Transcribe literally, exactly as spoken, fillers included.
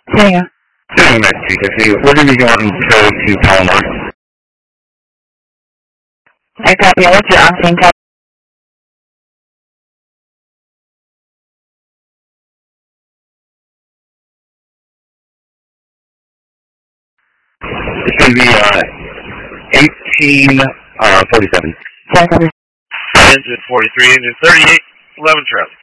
Singer. Singer, Max three fifty. What are you wanting to go to Palomar? I copy. What's your asking code? It's going to be uh, eighteen forty-seven. Second. Engine forty-three, engine thirty-eight, eleven travel.